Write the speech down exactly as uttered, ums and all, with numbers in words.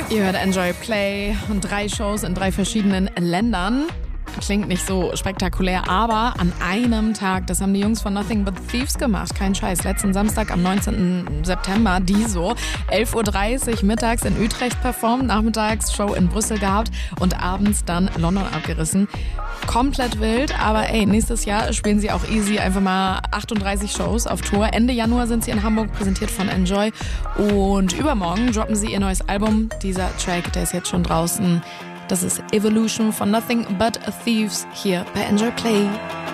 Ihr hört Enjoy Play und drei Shows in drei verschiedenen Ländern. Klingt nicht so spektakulär, aber an einem Tag, das haben die Jungs von Nothing But Thieves gemacht. Kein Scheiß. Letzten Samstag am neunzehnten September, die so. elf Uhr dreißig mittags in Utrecht performt, nachmittags Show in Brüssel gehabt und abends dann London abgerissen. Komplett wild, aber ey, nächstes Jahr spielen sie auch easy einfach mal achtunddreißig Shows auf Tour. Ende Januar sind sie in Hamburg, präsentiert von Enjoy. Und übermorgen droppen sie ihr neues Album. Dieser Track, der ist jetzt schon draußen. Das ist Evolution von Nothing But Thieves hier bei Enjoy Play.